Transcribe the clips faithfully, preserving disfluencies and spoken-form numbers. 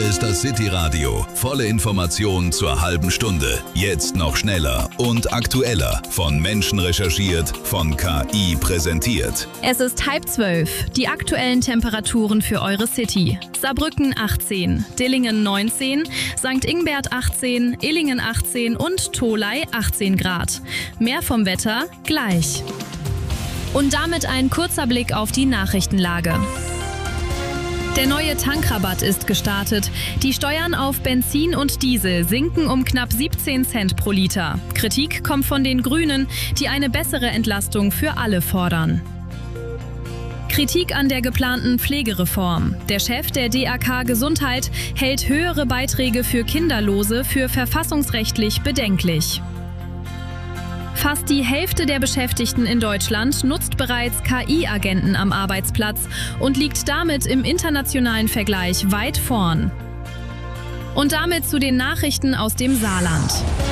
ist das City-Radio. Volle Informationen zur halben Stunde. Jetzt noch schneller und aktueller. Von Menschen recherchiert, von K I präsentiert. Es ist halb zwölf. Die aktuellen Temperaturen für eure City. Saarbrücken achtzehn, Dillingen neunzehn, Sankt Ingbert achtzehn, Illingen achtzehn und Tholey achtzehn Grad. Mehr vom Wetter gleich. Und damit ein kurzer Blick auf die Nachrichtenlage. Der neue Tankrabatt ist gestartet. Die Steuern auf Benzin und Diesel sinken um knapp siebzehn Cent pro Liter. Kritik kommt von den Grünen, die eine bessere Entlastung für alle fordern. Kritik an der geplanten Pflegereform. Der Chef der D A K Gesundheit hält höhere Beiträge für Kinderlose für verfassungsrechtlich bedenklich. Fast die Hälfte der Beschäftigten in Deutschland nutzt bereits K I-Agenten am Arbeitsplatz und liegt damit im internationalen Vergleich weit vorn. Und damit zu den Nachrichten aus dem Saarland.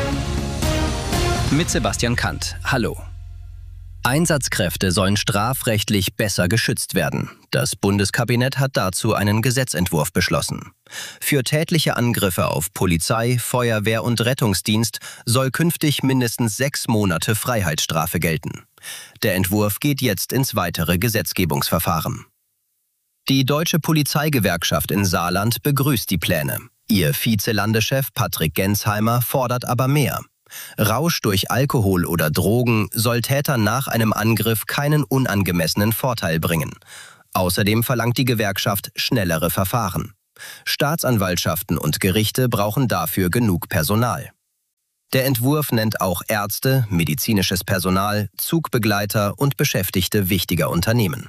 Mit Sebastian Kant. Hallo. Einsatzkräfte sollen strafrechtlich besser geschützt werden. Das Bundeskabinett hat dazu einen Gesetzentwurf beschlossen. Für tätliche Angriffe auf Polizei, Feuerwehr und Rettungsdienst soll künftig mindestens sechs Monate Freiheitsstrafe gelten. Der Entwurf geht jetzt ins weitere Gesetzgebungsverfahren. Die Deutsche Polizeigewerkschaft in Saarland begrüßt die Pläne. Ihr Vize-Landeschef Patrick Gensheimer fordert aber mehr. Rausch durch Alkohol oder Drogen soll Tätern nach einem Angriff keinen unangemessenen Vorteil bringen. Außerdem verlangt die Gewerkschaft schnellere Verfahren. Staatsanwaltschaften und Gerichte brauchen dafür genug Personal. Der Entwurf nennt auch Ärzte, medizinisches Personal, Zugbegleiter und Beschäftigte wichtiger Unternehmen.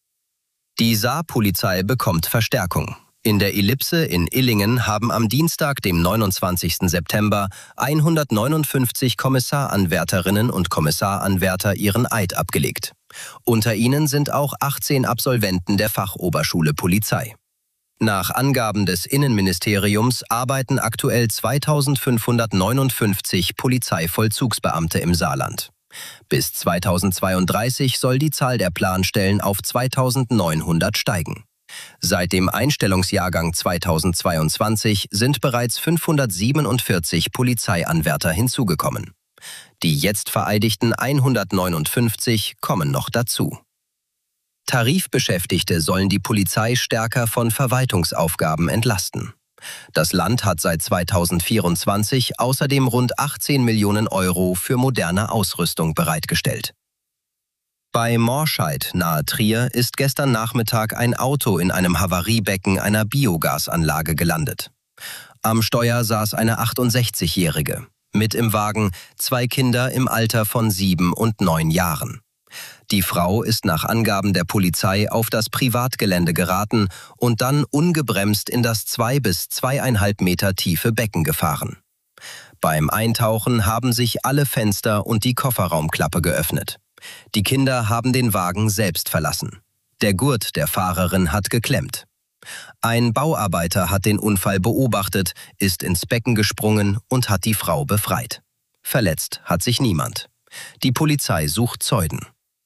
Die Saarpolizei bekommt Verstärkung. In der Ellipse in Illingen haben am Dienstag, dem neunundzwanzigsten September, hundertneunundfünfzig Kommissaranwärterinnen und Kommissaranwärter ihren Eid abgelegt. Unter ihnen sind auch achtzehn Absolventen der Fachoberschule Polizei. Nach Angaben des Innenministeriums arbeiten aktuell zweitausendfünfhundertneunundfünfzig Polizeivollzugsbeamte im Saarland. Bis zweitausendzweiunddreißig soll die Zahl der Planstellen auf zweitausendneunhundert steigen. Seit dem Einstellungsjahrgang zweitausendzweiundzwanzig sind bereits fünfhundertsiebenundvierzig Polizeianwärter hinzugekommen. Die jetzt vereidigten hundertneunundfünfzig kommen noch dazu. Tarifbeschäftigte sollen die Polizei stärker von Verwaltungsaufgaben entlasten. Das Land hat seit zweitausendvierundzwanzig außerdem rund achtzehn Millionen Euro für moderne Ausrüstung bereitgestellt. Bei Morscheid nahe Trier ist gestern Nachmittag ein Auto in einem Havariebecken einer Biogasanlage gelandet. Am Steuer saß eine achtundsechzigjährige. Mit im Wagen zwei Kinder im Alter von sieben und neun Jahren. Die Frau ist nach Angaben der Polizei auf das Privatgelände geraten und dann ungebremst in das zwei bis zweieinhalb Meter tiefe Becken gefahren. Beim Eintauchen haben sich alle Fenster und die Kofferraumklappe geöffnet. Die Kinder haben den Wagen selbst verlassen. Der Gurt der Fahrerin hat geklemmt. Ein Bauarbeiter hat den Unfall beobachtet, ist ins Becken gesprungen und hat die Frau befreit. Verletzt hat sich niemand. Die Polizei sucht Zeugen.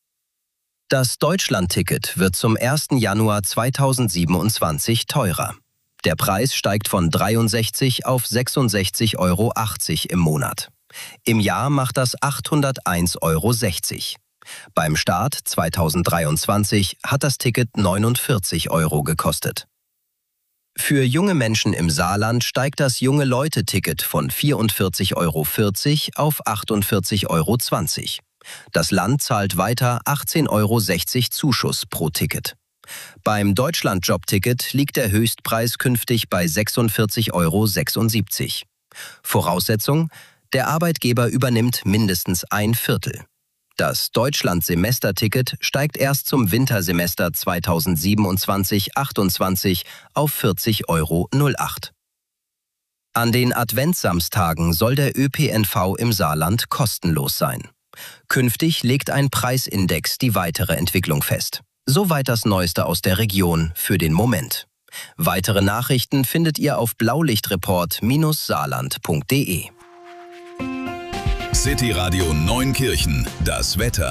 Das Deutschlandticket wird zum ersten Januar zweitausendsiebenundzwanzig teurer. Der Preis steigt von dreiundsechzig auf sechsundsechzig Euro achtzig im Monat. Im Jahr macht das achthunderteins Euro sechzig. Beim Start zweitausenddreiundzwanzig hat das Ticket neunundvierzig Euro gekostet. Für junge Menschen im Saarland steigt das Junge-Leute-Ticket von vierundvierzig Euro vierzig auf achtundvierzig Euro zwanzig. Das Land zahlt weiter achtzehn Euro sechzig Zuschuss pro Ticket. Beim Deutschland-Job-Ticket liegt der Höchstpreis künftig bei sechsundvierzig Euro sechsundsiebzig. Voraussetzung: der Arbeitgeber übernimmt mindestens ein Viertel. Das Deutschland-Semesterticket steigt erst zum Wintersemester zweitausendsiebenundzwanzig achtundzwanzig auf vierzig Euro null acht. An den Adventssamstagen soll der Ö P N V im Saarland kostenlos sein. Künftig legt ein Preisindex die weitere Entwicklung fest. Soweit das Neueste aus der Region für den Moment. Weitere Nachrichten findet ihr auf blaulichtreport Bindestrich saarland punkt de. City Radio Neunkirchen, das Wetter.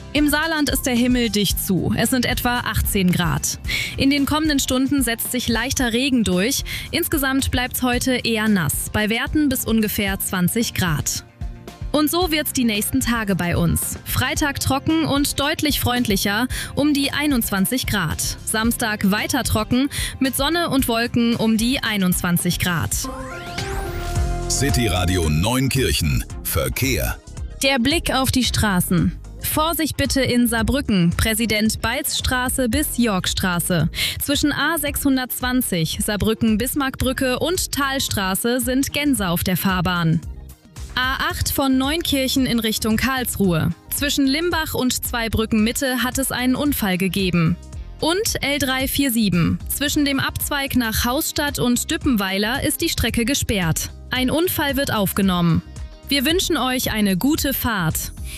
Im Saarland ist der Himmel dicht zu. Es sind etwa achtzehn Grad. In den kommenden Stunden setzt sich leichter Regen durch. Insgesamt bleibt es heute eher nass, bei Werten bis ungefähr zwanzig Grad. Und so wird's die nächsten Tage bei uns. Freitag trocken und deutlich freundlicher, um die einundzwanzig Grad. Samstag weiter trocken, mit Sonne und Wolken um die einundzwanzig Grad. City Radio Neunkirchen. Verkehr. Der Blick auf die Straßen. Vorsicht bitte in Saarbrücken, Präsident-Balz-Straße bis Yorkstraße. Zwischen A sechshundertzwanzig, Saarbrücken-Bismarckbrücke und Talstraße sind Gänse auf der Fahrbahn. A acht von Neunkirchen in Richtung Karlsruhe. Zwischen Limbach und Zweibrücken-Mitte hat es einen Unfall gegeben. Und L dreihundertsiebenundvierzig. Zwischen dem Abzweig nach Hausstadt und Düppenweiler ist die Strecke gesperrt. Ein Unfall wird aufgenommen. Wir wünschen euch eine gute Fahrt.